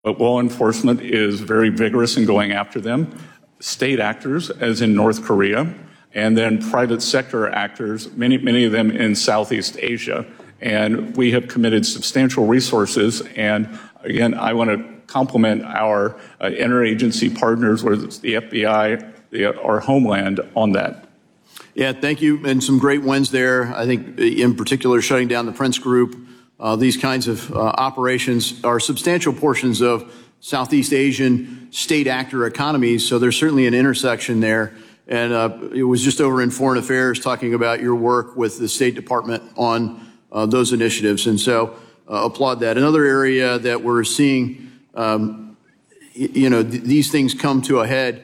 But law enforcement is very vigorous in going after them. State actors, as in North Korea, and then private sector actors, many of them in Southeast Asia. And we have committed substantial resources. And again, I want to compliment our interagency partners, whether it's the FBI, our Homeland, on that. Yeah, thank you. And some great wins there. I think in particular, shutting down the Prince Group, these kinds of operations are substantial portions of Southeast Asian state actor economies. So there's certainly an intersection there. And it was just over in Foreign Affairs talking about your work with the State Department on those initiatives. And so applaud that. Another area that we're seeing, these things come to a head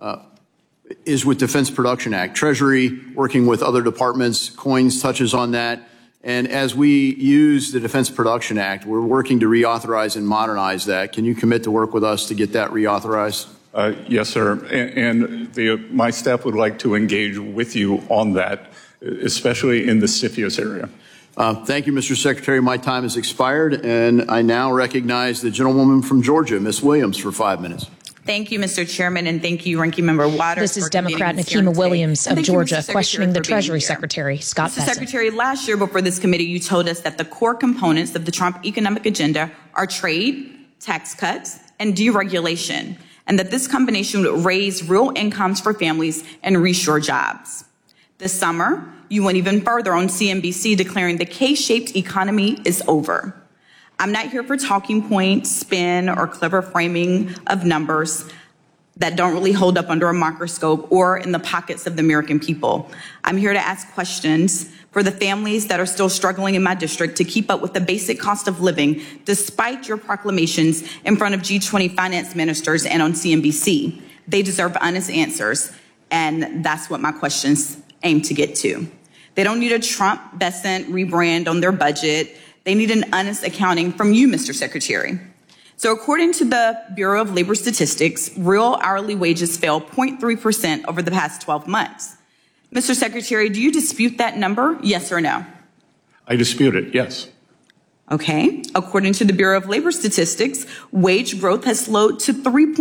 is with Defense Production Act. Treasury working with other departments, COINS touches on that. And as we use the Defense Production Act, we're working to reauthorize and modernize that. Can you commit to work with us to get that reauthorized? Yes, sir. And my staff would like to engage with you on that, especially in the CFIUS area. Thank you, Mr. Secretary. My time has expired, and I now recognize the gentlewoman from Georgia, Ms. Williams, for 5 minutes. Thank you, Mr. Chairman, and thank you, Ranking Member Waters. This is Democrat Nikema Williams of Georgia questioning the Treasury Secretary, Scott Bessent. Mr. Secretary, last year before this committee, you told us that the core components of the Trump economic agenda are trade, tax cuts, and deregulation, and that this combination would raise real incomes for families and reshore jobs. This summer, you went even further on CNBC, declaring the K-shaped economy is over. I'm not here for talking points, spin, or clever framing of numbers that don't really hold up under a microscope or in the pockets of the American people. I'm here to ask questions for the families that are still struggling in my district to keep up with the basic cost of living, despite your proclamations in front of G20 finance ministers and on CNBC. They deserve honest answers, and that's what my questions aim to get to. They don't need a Trump-Bessent rebrand on their budget. They need an honest accounting from you, Mr. Secretary. So according to the Bureau of Labor Statistics, real hourly wages fell 0.3% over the past 12 months. Mr. Secretary, do you dispute that number, yes or no? I dispute it, yes. Okay. According to the Bureau of Labor Statistics, wage growth has slowed to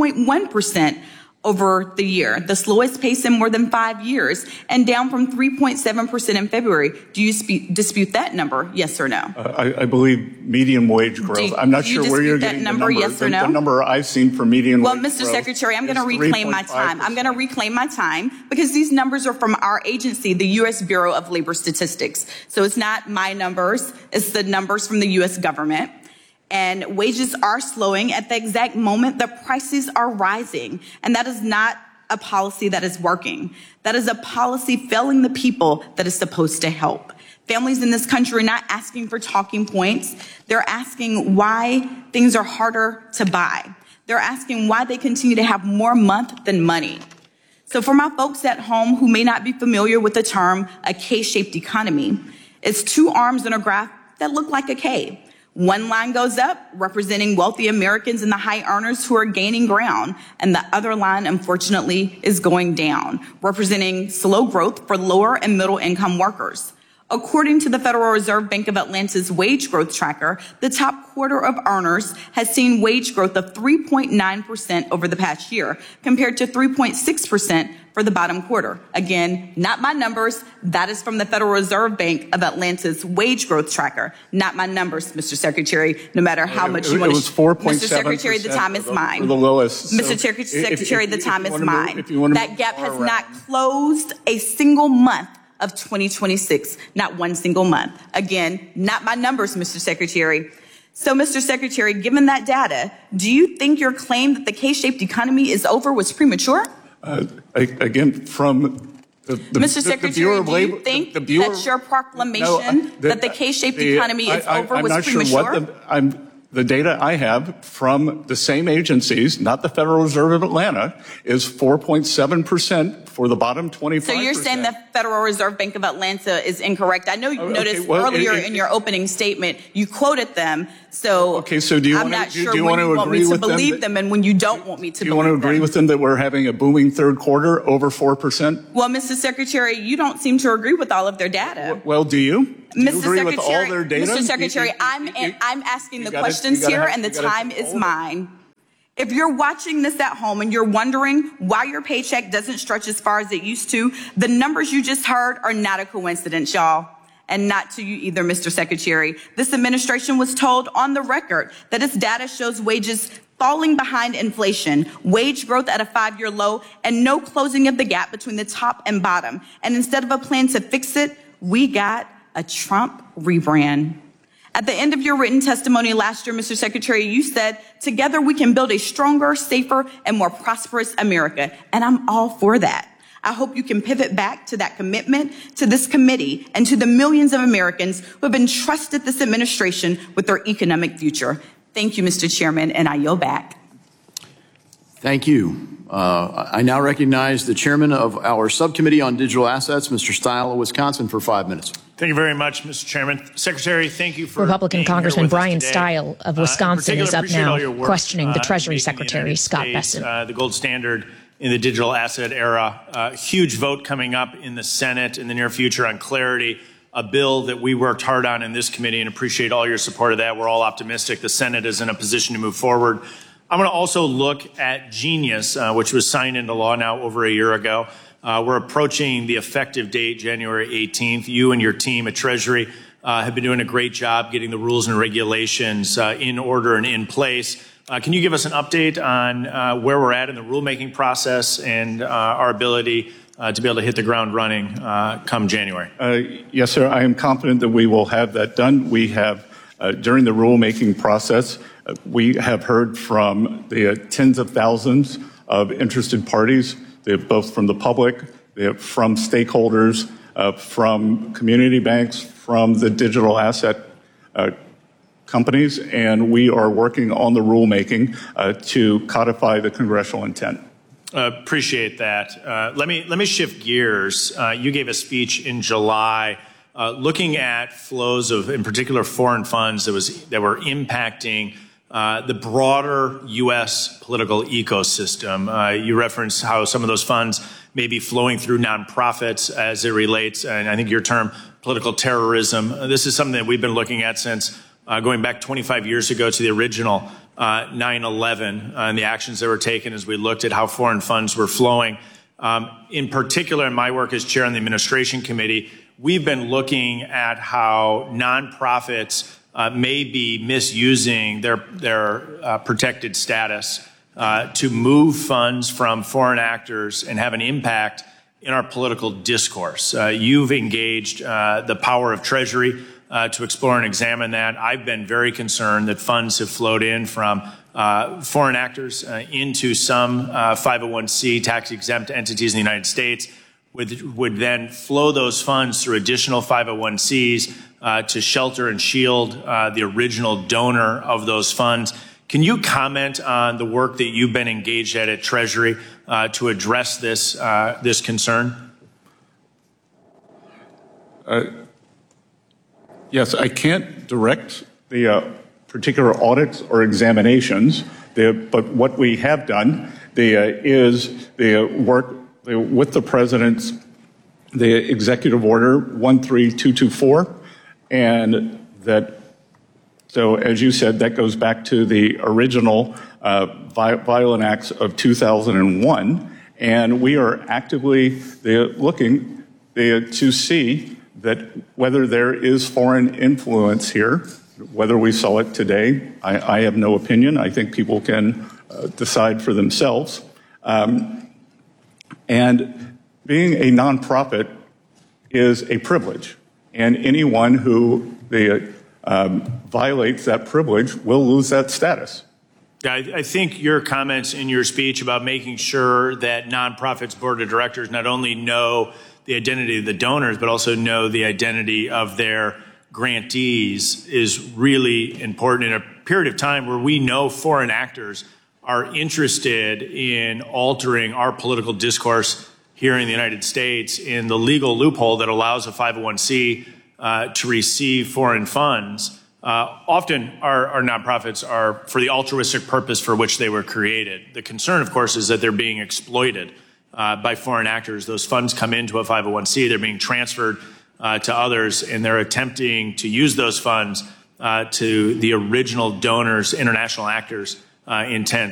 3.1% over the year, the slowest pace in more than 5 years, and down from 3.7% in February. Do you dispute that number, yes or no? I believe median wage growth. I'm not sure where you're getting that number, yes or no? The number I've seen for median wage growth. Well, Mr. Secretary, I'm going to reclaim my time. I'm going to reclaim my time because these numbers are from our agency, the U.S. Bureau of Labor Statistics. So it's not my numbers. It's the numbers from the U.S. government. And wages are slowing at the exact moment the prices are rising. And that is not a policy that is working. That is a policy failing the people that is supposed to help. Families in this country are not asking for talking points. They're asking why things are harder to buy. They're asking why they continue to have more month than money. So for my folks at home who may not be familiar with the term a K-shaped economy, it's two arms in a graph that look like a K. One line goes up, representing wealthy Americans and the high earners who are gaining ground, and the other line, unfortunately, is going down, representing slow growth for lower and middle income workers. According to the Federal Reserve Bank of Atlanta's wage growth tracker, the top quarter of earners has seen wage growth of 3.9% over the past year, compared to 3.6% for the bottom quarter. Again, not my numbers. That is from the Federal Reserve Bank of Atlanta's wage growth tracker. Not my numbers, Mr. Secretary, no matter how much you want to. It was 4.7%. Mr. Secretary, the time is mine. The lowest. Mr. Secretary, the time is mine. That gap has not closed a single month of 2026, not one single month. Again, not my numbers, Mr. Secretary. So, Mr. Secretary, given that data, do you think your claim that the K-shaped economy is over was premature? Again, from Mr. Secretary, do you think that your proclamation that the K-shaped economy is over was premature? The data I have from the same agencies, not the Federal Reserve of Atlanta, is 4.7% for the bottom 25%. So you're saying the Federal Reserve Bank of Atlanta is incorrect. I know you noticed earlier in your opening statement, you quoted them. So, so do you I'm not sure when you want me to believe them and when you don't want me to believe them. Do you want to agree with them that we're having a booming third quarter over 4%? Well, Mr. Secretary, you don't seem to agree with all of their data. Well, do you? Do you agree with all their data? Mr. Secretary, I'm asking the questions here, and the time is mine. If you're watching this at home and you're wondering why your paycheck doesn't stretch as far as it used to, the numbers you just heard are not a coincidence, y'all. And not to you either, Mr. Secretary. This administration was told on the record that its data shows wages falling behind inflation, wage growth at a 5-year low, and no closing of the gap between the top and bottom. And instead of a plan to fix it, we got a Trump rebrand. At the end of your written testimony last year, Mr. Secretary, you said, together we can build a stronger, safer, and more prosperous America. And I'm all for that. I hope you can pivot back to that commitment to this committee and to the millions of Americans who have entrusted this administration with their economic future. Thank you, Mr. Chairman, and I yield back. Thank you. I now recognize the chairman of our subcommittee on digital assets, Mr. Stile of Wisconsin, for 5 minutes. Thank you very much, Mr. Chairman. Secretary, thank you for Republican Congressman Brian Stile of Wisconsin is up now, work, questioning the Treasury Secretary, Scott Bessent. The gold standard in the digital asset era. Huge vote coming up in the Senate in the near future on Clarity, a bill that we worked hard on in this committee and appreciate all your support of that. We're all optimistic the Senate is in a position to move forward. I'm going to also look at Genius, which was signed into law now over a year ago. We're approaching the effective date, January 18th. You and your team at Treasury have been doing a great job getting the rules and regulations in order and in place. Can you give us an update on where we're at in the rulemaking process and our ability to be able to hit the ground running come January? Yes, sir. I am confident that we will have that done. We have, during the rulemaking process, we have heard from the tens of thousands of interested parties, both from the public, from stakeholders, from community banks, from the digital asset companies, and we are working on the rulemaking to codify the congressional intent. Appreciate that. Let me shift gears. You gave a speech in July looking at flows of, in particular, foreign funds that were impacting the broader U.S. political ecosystem. You referenced how some of those funds may be flowing through nonprofits as it relates, and I think your term, political terrorism. This is something that we've been looking at since going back 25 years ago to the original 9/11 and the actions that were taken as we looked at how foreign funds were flowing. In particular, in my work as chair on the administration committee, we've been looking at how nonprofits may be misusing their protected status to move funds from foreign actors and have an impact in our political discourse. You've engaged the power of Treasury to explore and examine that. I've been very concerned that funds have flowed in from foreign actors into some 501c tax-exempt entities in the United States, would then flow those funds through additional 501cs to shelter and shield the original donor of those funds. Can you comment on the work that you've been engaged at Treasury to address this concern? Yes, I can't direct the particular audits or examinations, but what we have done is the work with the President's Executive Order 13224, and that, so as you said, that goes back to the original violent acts of 2001, and we are actively looking to see that whether there is foreign influence here, whether we saw it today, I have no opinion. I think people can decide for themselves. And being a nonprofit is a privilege, and anyone who violates that privilege will lose that status. I think your comments in your speech about making sure that nonprofits' board of directors not only know the identity of the donors, but also know the identity of their grantees is really important in a period of time where we know foreign actors are interested in altering our political discourse here in the United States in the legal loophole that allows a 501c to receive foreign funds. Often our nonprofits are for the altruistic purpose for which they were created. The concern, of course, is that they're being exploited by foreign actors. Those funds come into a 501c, they're being transferred to others, and they're attempting to use those funds to the original donors, international actors' intent.